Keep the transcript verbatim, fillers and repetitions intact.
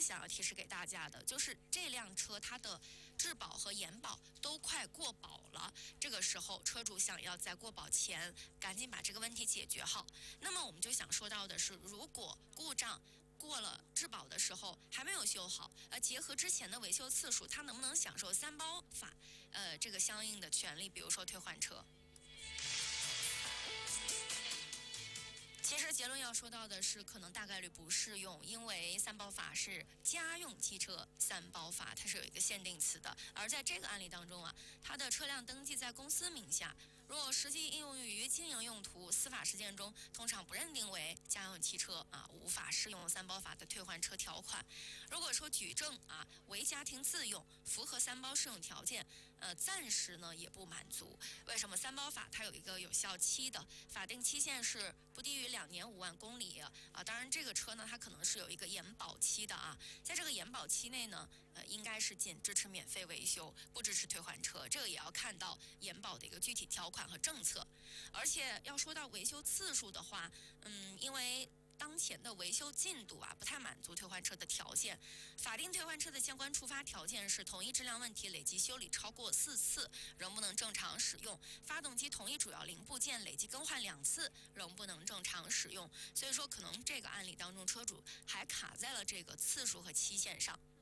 想要提示给大家的，就是这辆车它的质保和延保都快过保了，这个时候车主想要在过保前赶紧把这个问题解决好。那么我们就想说到的是，如果故障过了质保的时候还没有修好，呃，结合之前的维修次数，它能不能享受三包法呃这个相应的权利，比如说退换车？其实结论要说到的是，可能大概率不适用，因为三包法是家用汽车三包法，它是有一个限定词的。而在这个案例当中啊，它的车辆登记在公司名下，若实际应用于经营用途，司法实践中通常不认定为家用汽车啊，无法适用三包法的退换车条款。如果说举证啊为家庭自用，符合三包适用条件，呃，暂时呢也不满足。为什么三包法它有一个有效期的，法定期限是不低于两年五万公里啊？当然，这个车呢，它可能是有一个延保期的啊，在这个延保期内呢，呃，应该是仅支持免费维修，不支持退换车。这个也要看到延保的一个具体条款和政策。而且要说到维修次数的话，嗯，因为当前的维修进度啊，不太满足退换车的条件。法定退换车的相关触发条件是同一质量问题累计修理超过四次，仍不能正常使用；发动机同一主要零部件累计更换两次，仍不能正常使用。所以说，可能这个案例当中，车主还卡在了这个次数和期限上。